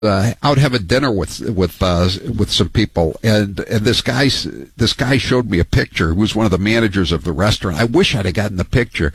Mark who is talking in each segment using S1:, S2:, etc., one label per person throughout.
S1: out having dinner with some people, and this guy showed me a picture. He was one of the managers of the restaurant. I wish I'd have gotten the picture.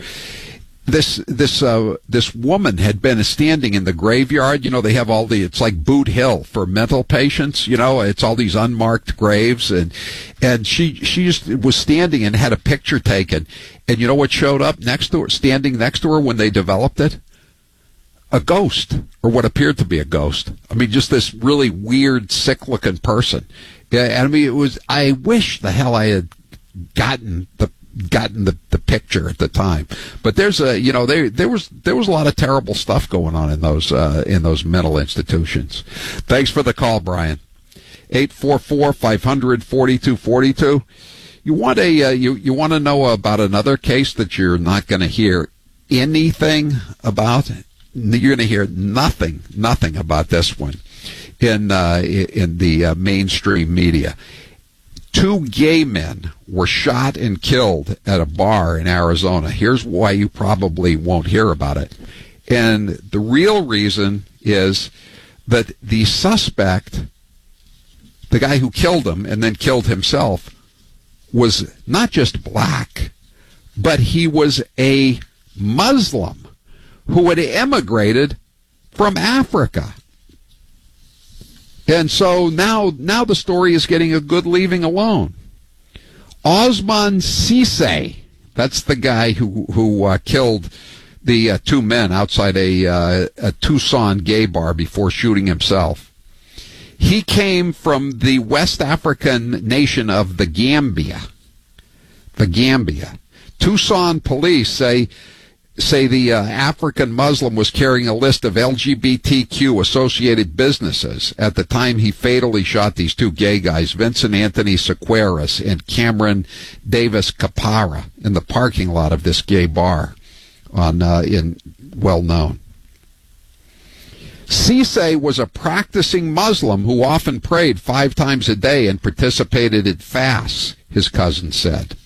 S1: This woman had been standing in the graveyard. You know, they have it's like Boot Hill for mental patients. You know, it's all these unmarked graves, and she just was standing and had a picture taken. And you know what showed up next to her, standing next to her when they developed it? A ghost, or what appeared to be a ghost. I mean, just this really weird, sick-looking person. Yeah, I mean, I wish the hell I had gotten the picture at the time. But there was a lot of terrible stuff going on in those mental institutions. Thanks for the call, Brian. 844-500-4242. You want you want to know about another case that you're not going to hear anything about? You're going to hear nothing about this one in the mainstream media. 2 gay men were shot and killed at a bar in Arizona. Here's why you probably won't hear about it. And the real reason is that the suspect, the guy who killed them and then killed himself, was not just black, but he was a Muslim who had emigrated from Africa. And so now the story is getting a good leaving alone. Osman Cisse, that's the guy who killed the 2 men outside a Tucson gay bar before shooting himself. He came from the West African nation of the Gambia. The Gambia. Tucson police say the African Muslim was carrying a list of LGBTQ-associated businesses at the time he fatally shot these 2 gay guys, Vincent Anthony Sequeiros and Cameron Davis Capara, in the parking lot of this gay bar in well-known. Cisse was a practicing Muslim who often prayed 5 times a day and participated in fasts, his cousin said.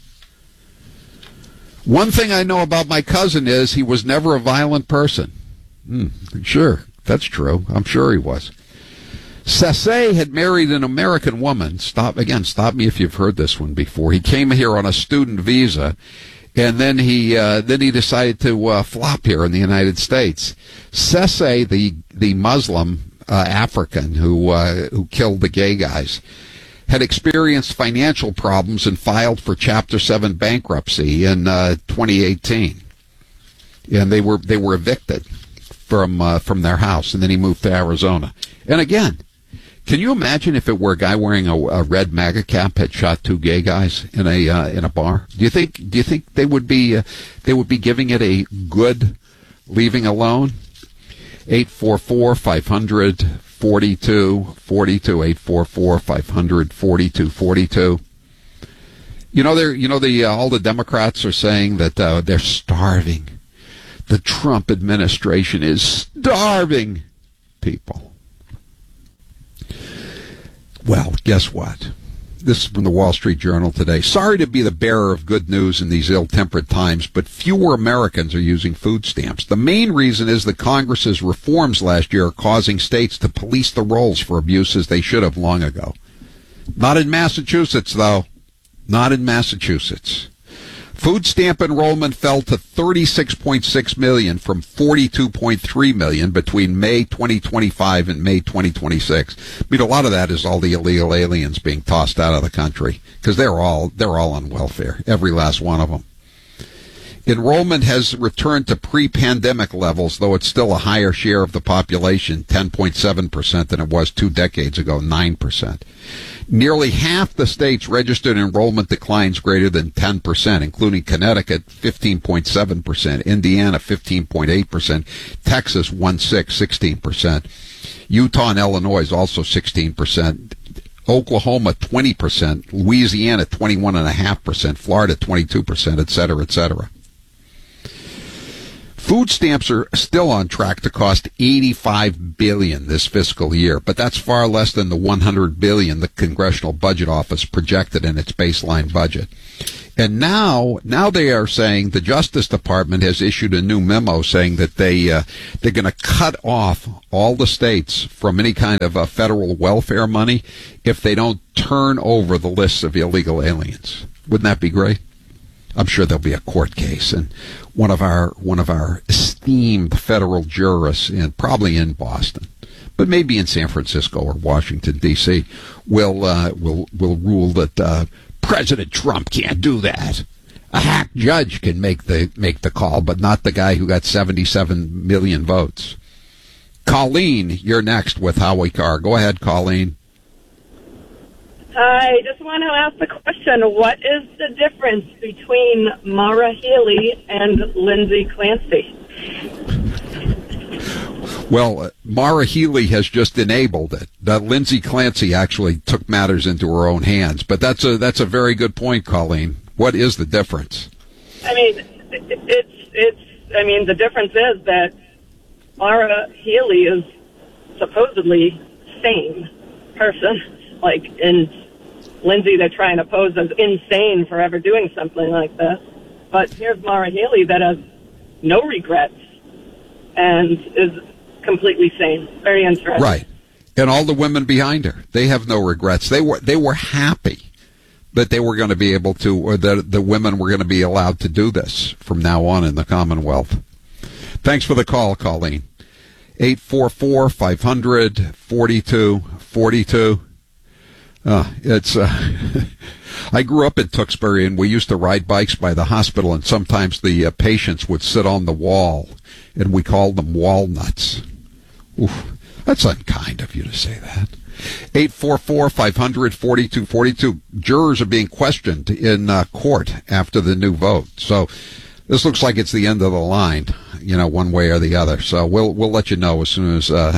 S1: One thing I know about my cousin is he was never a violent person. Sure, that's true. I'm sure he was. Cisse had married an American woman. Stop me if you've heard this one before. He came here on a student visa, and then he decided to flop here in the United States. Cisse, the Muslim African who killed the gay guys, had experienced financial problems and filed for Chapter 7 bankruptcy in 2018. And they were evicted from their house, and then he moved to Arizona. And again, can you imagine if it were a guy wearing a red MAGA cap had shot 2 gay guys in a bar? Do you think they would be giving it a good leaving alone? 844-500-4242, 844-500-4242. All the Democrats are saying that they're starving. The Trump administration is starving people. Well, guess what? This is from the Wall Street Journal today. Sorry to be the bearer of good news in these ill-tempered times, but fewer Americans are using food stamps. The main reason is that Congress's reforms last year are causing states to police the rolls for abuses they should have long ago. Not in Massachusetts, though. Not in Massachusetts. Food stamp enrollment fell to 36.6 million from 42.3 million between May 2025 and May 2026. I mean, a lot of that is all the illegal aliens being tossed out of the country because they're all on welfare, every last one of them. Enrollment has returned to pre-pandemic levels, though it's still a higher share of the population, 10.7%, than it was 2 decades ago, 9%. Nearly half the states registered enrollment declines greater than 10%, including Connecticut, 15.7%, Indiana, 15.8%, Texas, 16%. Utah and Illinois, also 16%. Oklahoma, 20%. Louisiana, 21.5%. Florida, 22%, et cetera, et cetera. Food stamps are still on track to cost $85 billion this fiscal year, but that's far less than the $100 billion the Congressional Budget Office projected in its baseline budget. And now they are saying the Justice Department has issued a new memo saying that they're going to cut off all the states from any kind of federal welfare money if they don't turn over the lists of illegal aliens. Wouldn't that be great? I'm sure there'll be a court case, and one of our esteemed federal jurists, probably in Boston, but maybe in San Francisco or Washington D.C., will rule that President Trump can't do that. A hack judge can make the call, but not the guy who got 77 million votes. Colleen, you're next with Howie Carr. Go ahead, Colleen.
S2: I just want to ask the question, what is the difference between Maura Healey and Lindsay Clancy?
S1: Well, Maura Healey has just enabled it. Lindsay Clancy actually took matters into her own hands. But that's a very good point, Colleen. What is the difference?
S2: I mean, the difference is that Maura Healey is supposedly sane person, and Lindsay they're trying to pose as insane for ever doing something like this. But here's Maura Healey that has no regrets and is completely sane. Very interesting.
S1: Right. And all the women behind her, they have no regrets. They were happy that they were going to be able to, or that the women were going to be allowed to do this from now on in the Commonwealth. Thanks for the call, Colleen. 844-500-4242. I grew up in Tewksbury, and we used to ride bikes by the hospital, and sometimes the patients would sit on the wall, and we called them walnuts. Oof, that's unkind of you to say that. 844-500-4242. Jurors are being questioned in court after the new vote. So this looks like it's the end of the line, one way or the other. So we'll let you know as soon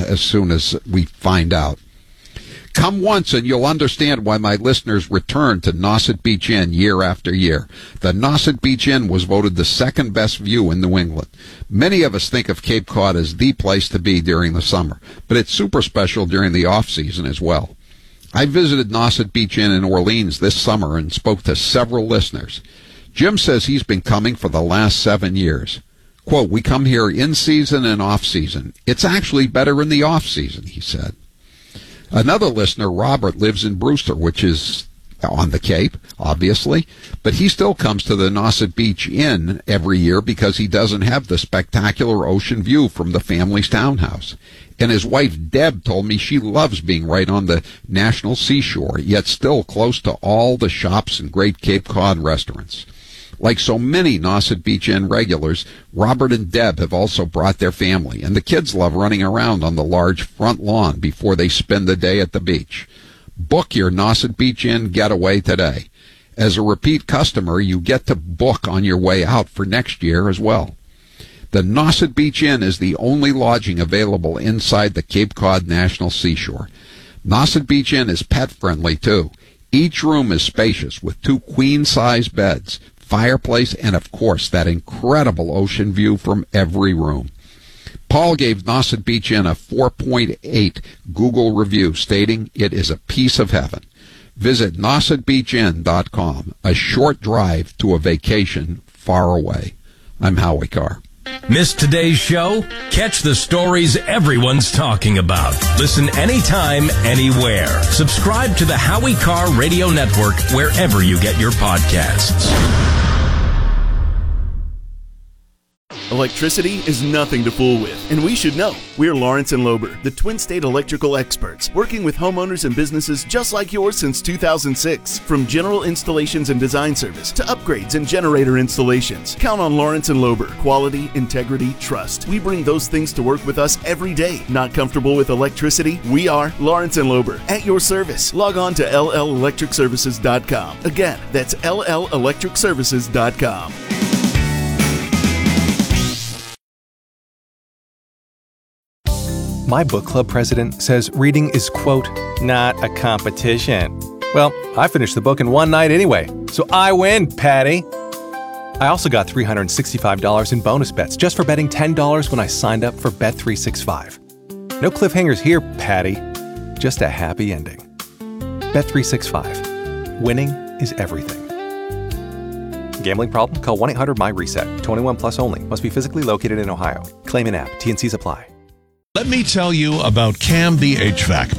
S1: as we find out. Come once and you'll understand why my listeners return to Nauset Beach Inn year after year. The Nauset Beach Inn was voted the second best view in New England. Many of us think of Cape Cod as the place to be during the summer, but it's super special during the off-season as well. I visited Nauset Beach Inn in Orleans this summer and spoke to several listeners. Jim says he's been coming for the last 7 years. Quote, we come here in season and off season. It's actually better in the off season, he said. Another listener, Robert, lives in Brewster, which is on the Cape, obviously, but he still comes to the Nauset Beach Inn every year because he doesn't have the spectacular ocean view from the family's townhouse. And his wife, Deb, told me she loves being right on the national seashore, yet still close to all the shops and great Cape Cod restaurants. Like so many Nauset Beach Inn regulars, Robert and Deb have also brought their family, and the kids love running around on the large front lawn before they spend the day at the beach. Book your Nauset Beach Inn getaway today. As a repeat customer, you get to book on your way out for next year as well. The Nauset Beach Inn is the only lodging available inside the Cape Cod National Seashore. Nauset Beach Inn is pet-friendly, too. Each room is spacious with 2 queen-size beds, fireplace, and of course that incredible ocean view from every room. Paul gave Nauset Beach Inn a 4.8 Google review, stating it is a piece of heaven. Visit NausetBeachInn.com, a short drive to a vacation far away. I'm Howie Carr.
S3: Missed today's show? Catch the stories everyone's talking about. Listen anytime, anywhere. Subscribe to the Howie Carr Radio Network wherever you get your podcasts.
S4: Electricity is nothing to fool with, and we should know. We're Lawrence and Lober, the Twin State electrical experts, working with homeowners and businesses just like yours since 2006. From general installations and design service to upgrades and generator installations, count on Lawrence and Lober. Quality, integrity, trust. We bring those things to work with us every day. Not comfortable with electricity? We are Lawrence and Lober, at your service. Log on to LLElectricServices.com. Again, that's LLElectricServices.com.
S5: My book club president says reading is, quote, not a competition. Well, I finished the book in one night anyway, so I win, Patty. I also got $365 in bonus bets just for betting $10 when I signed up for Bet365. No cliffhangers here, Patty. Just a happy ending. Bet365. Winning is everything. Gambling problem? Call 1-800-MY-RESET. 21 plus only. Must be physically located in Ohio. Claim in app. T&Cs apply.
S6: Let me tell you about Cam the HVAC.